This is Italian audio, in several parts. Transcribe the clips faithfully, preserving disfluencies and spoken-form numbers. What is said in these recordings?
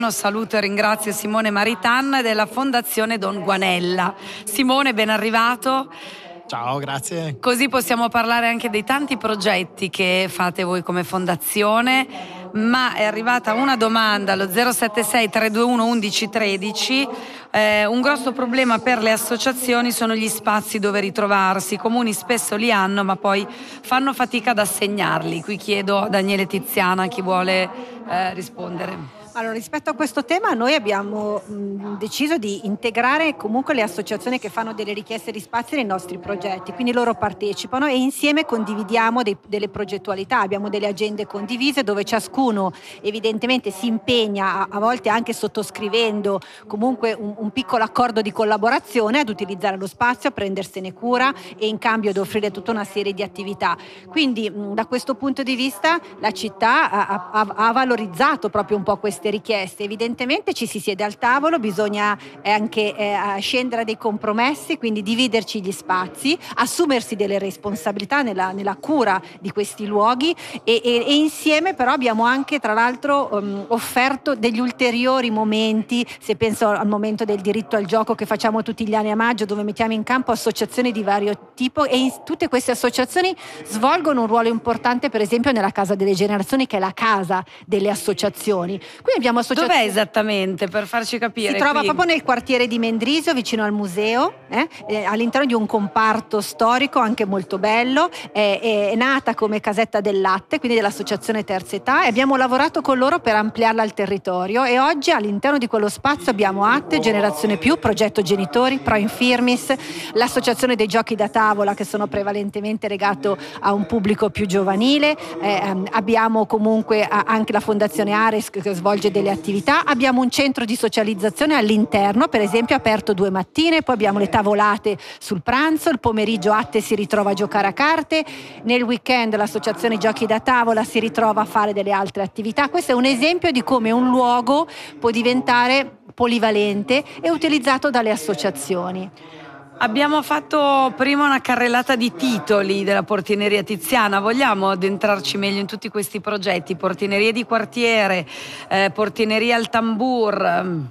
Saluto e ringrazio Simone Maritan della Fondazione Don Guanella. Simone, ben arrivato. Ciao, grazie. Così possiamo parlare anche dei tanti progetti che fate voi come fondazione, ma è arrivata una domanda allo zero sette sei tre due uno uno uno uno tre. Eh, un grosso problema per le associazioni sono gli spazi dove ritrovarsi. I comuni spesso li hanno, ma poi fanno fatica ad assegnarli. Qui chiedo a Daniele Tiziana chi vuole eh, rispondere. Allora, rispetto a questo tema noi abbiamo mh, deciso di integrare comunque le associazioni che fanno delle richieste di spazi nei nostri progetti, quindi loro partecipano e insieme condividiamo dei, delle progettualità, abbiamo delle agende condivise dove ciascuno evidentemente si impegna, a, a volte anche sottoscrivendo comunque un, un piccolo accordo di collaborazione ad utilizzare lo spazio, a prendersene cura e in cambio ad offrire tutta una serie di attività. Quindi mh, da questo punto di vista la città ha, ha, ha valorizzato proprio un po' queste richieste. Evidentemente ci si siede al tavolo, bisogna anche eh, scendere a dei compromessi, quindi dividerci gli spazi, assumersi delle responsabilità nella, nella cura di questi luoghi e, e, e insieme però abbiamo anche tra l'altro um, offerto degli ulteriori momenti, se penso al momento del diritto al gioco che facciamo tutti gli anni a maggio, dove mettiamo in campo associazioni di vario tipo e in, tutte queste associazioni svolgono un ruolo importante, per esempio nella Casa delle Generazioni, che è la casa delle associazioni. Qui abbiamo associazioni. Dov'è esattamente, per farci capire? Si trova qui proprio nel quartiere di Mendrisio, vicino al museo, eh? Eh, all'interno di un comparto storico anche molto bello. È, è nata come casetta del latte, quindi dell'associazione Terza Età, e abbiamo lavorato con loro per ampliarla al territorio e oggi all'interno di quello spazio abbiamo Atte, Generazione Più, Progetto Genitori, Pro Infirmis, l'associazione dei giochi da tavola che sono prevalentemente legato a un pubblico più giovanile, eh, abbiamo comunque anche la Fondazione Ares che svolge delle attività, abbiamo un centro di socializzazione all'interno, per esempio aperto due mattine, poi abbiamo le tavolate sul pranzo, il pomeriggio Atte si ritrova a giocare a carte, nel weekend l'associazione Giochi da Tavola si ritrova a fare delle altre attività. Questo è un esempio di come un luogo può diventare polivalente e utilizzato dalle associazioni. Abbiamo fatto prima una carrellata di titoli della Portineria Tiziana, vogliamo addentrarci meglio in tutti questi progetti? Portinerie di quartiere, eh, Portineria al Tambur.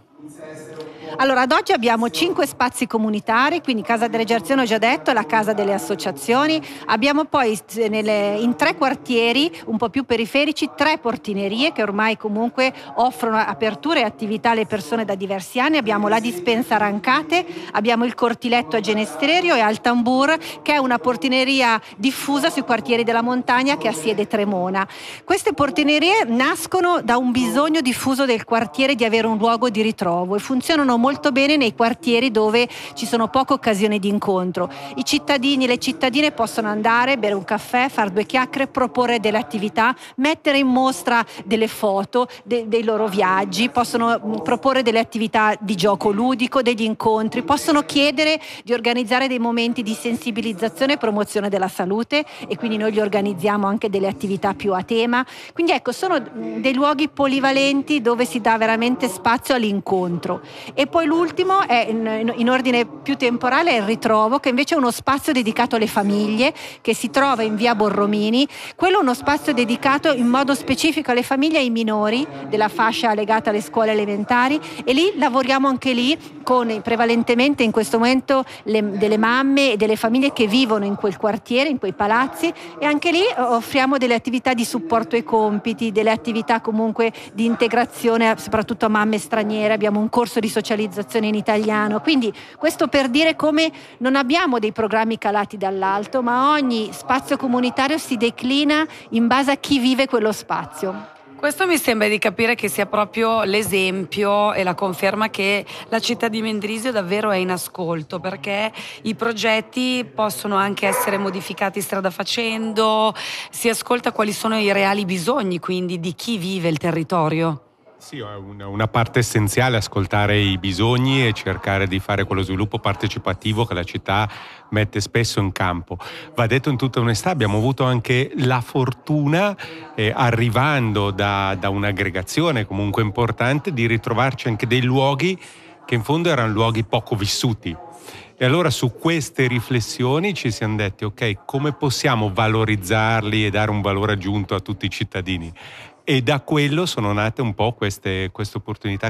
Allora, ad oggi abbiamo cinque spazi comunitari, quindi Casa delle Generazioni ho già detto, la Casa delle Associazioni. Abbiamo poi nelle, in tre quartieri un po' più periferici tre portinerie che ormai comunque offrono aperture e attività alle persone da diversi anni. Abbiamo la dispensa Rancate, abbiamo il cortiletto a Genestrerio e al Tambur, che è una portineria diffusa sui quartieri della montagna che ha sede Tremona. Queste portinerie nascono da un bisogno diffuso del quartiere di avere un luogo di ritrovo e funzionano molto bene nei quartieri dove ci sono poche occasioni di incontro. I cittadini e le cittadine possono andare, bere un caffè, fare due chiacchiere, proporre delle attività, mettere in mostra delle foto de- dei loro viaggi, possono proporre delle attività di gioco ludico, degli incontri, possono chiedere di organizzare dei momenti di sensibilizzazione e promozione della salute e quindi noi gli organizziamo anche delle attività più a tema. Quindi ecco, sono dei luoghi polivalenti dove si dà veramente spazio all'incontro. E poi l'ultimo è in, in ordine più temporale, è il Ritrovo, che invece è uno spazio dedicato alle famiglie che si trova in via Borromini. Quello è uno spazio dedicato in modo specifico alle famiglie e ai minori della fascia legata alle scuole elementari e lì lavoriamo anche lì con prevalentemente in questo momento le, delle mamme e delle famiglie che vivono in quel quartiere, in quei palazzi, e anche lì offriamo delle attività di supporto ai compiti, delle attività comunque di integrazione soprattutto a mamme straniere, abbiamo un corso di socializzazione in italiano, quindi questo per dire come non abbiamo dei programmi calati dall'alto, ma ogni spazio comunitario si declina in base a chi vive quello spazio. Questo mi sembra di capire che sia proprio l'esempio e la conferma che la città di Mendrisio davvero è in ascolto, perché i progetti possono anche essere modificati strada facendo, si ascolta quali sono i reali bisogni quindi di chi vive il territorio. Sì, è una, una parte essenziale ascoltare i bisogni e cercare di fare quello sviluppo partecipativo che la città mette spesso in campo. Va detto in tutta onestà, abbiamo avuto anche la fortuna, eh, arrivando da, da un'aggregazione comunque importante, di ritrovarci anche dei luoghi che in fondo erano luoghi poco vissuti. E allora su queste riflessioni ci siamo detti, ok, come possiamo valorizzarli e dare un valore aggiunto a tutti i cittadini? e da quello sono nate un po' queste, queste opportunità